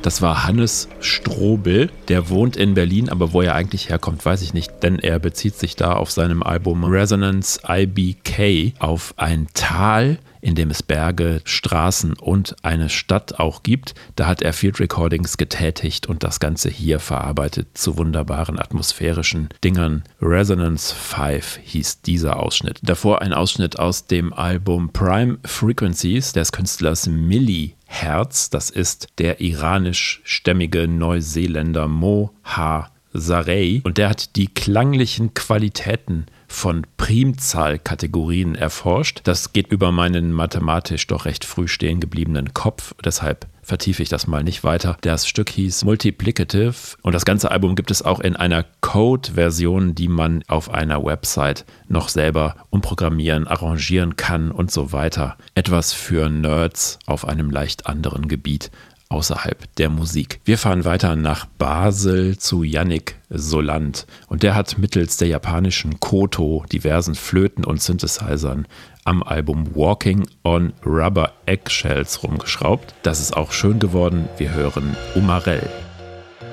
Das war Hannes Strobel. Der wohnt in Berlin, aber wo er eigentlich herkommt, weiß ich nicht, denn er bezieht sich da auf seinem Album Resonance IBK auf ein Tal, in dem es Berge, Straßen und eine Stadt auch gibt. Da hat er Field Recordings getätigt und das Ganze hier verarbeitet zu wunderbaren atmosphärischen Dingern. Resonance 5 hieß dieser Ausschnitt. Davor ein Ausschnitt aus dem Album Prime Frequencies des Künstlers Milliherz. Das ist der iranischstämmige Neuseeländer Mo Ha Sarey und der hat die klanglichen Qualitäten von Primzahlkategorien erforscht. Das geht über meinen mathematisch doch recht früh stehen gebliebenen Kopf, deshalb vertiefe ich das mal nicht weiter. Das Stück hieß Multiplicative und das ganze Album gibt es auch in einer Code-Version, die man auf einer Website noch selber umprogrammieren, arrangieren kann und so weiter. Etwas für Nerds auf einem leicht anderen Gebiet außerhalb der Musik. Wir fahren weiter nach Basel zu Yannick Solant und der hat mittels der japanischen Koto, diversen Flöten und Synthesizern am Album Walking on Rubber Eggshells rumgeschraubt. Das ist auch schön geworden. Wir hören Umarell.